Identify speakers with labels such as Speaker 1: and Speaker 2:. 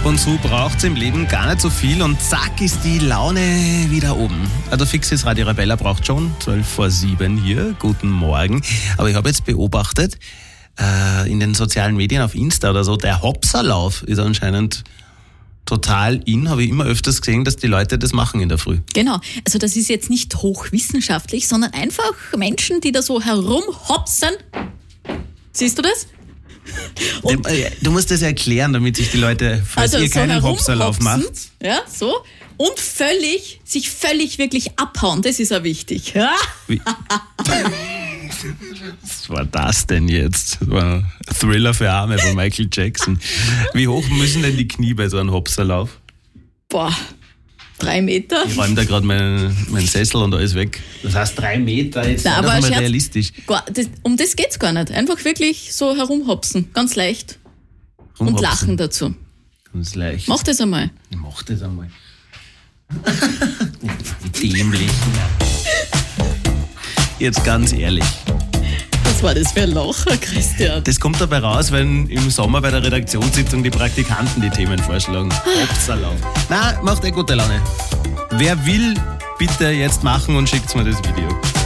Speaker 1: und zu braucht es im Leben gar nicht so viel und zack ist die Laune wieder oben. Also fix ist Radio Arabella braucht schon 6:12 hier. Guten Morgen. Aber ich habe jetzt beobachtet, in den sozialen Medien auf Insta oder so, der Hopserlauf ist anscheinend total in, habe ich immer öfters gesehen, dass die Leute das machen in der Früh.
Speaker 2: Genau, also das ist jetzt nicht hochwissenschaftlich, sondern einfach Menschen, die da so herumhopsen. Siehst du das?
Speaker 1: Und du musst das erklären, damit sich die Leute, falls ihr keinen Hopserlauf macht.
Speaker 2: Ja, so. Und sich völlig wirklich abhauen, das ist auch wichtig. Ja?
Speaker 1: Was war das denn jetzt? Das war ein Thriller für Arme von Michael Jackson. Wie hoch müssen denn die Knie bei so einem Hopserlauf?
Speaker 2: Boah, 3 Meter.
Speaker 1: Ich räume da gerade meinen Sessel und alles weg. Das heißt 3 Meter, jetzt
Speaker 2: aber
Speaker 1: mal realistisch.
Speaker 2: Um das geht's gar nicht. Einfach wirklich so herumhopsen, ganz leicht. Und lachen dazu.
Speaker 1: Ganz leicht.
Speaker 2: Mach das einmal.
Speaker 1: Mach das einmal. Dämlich. Jetzt ganz ehrlich.
Speaker 2: Was war das für ein Lacher, Christian?
Speaker 1: Das kommt dabei raus, wenn im Sommer bei der Redaktionssitzung die Praktikanten die Themen vorschlagen. Hopserlauf. Na, macht gute Laune. Wer will, bitte jetzt machen und schickt mir das Video.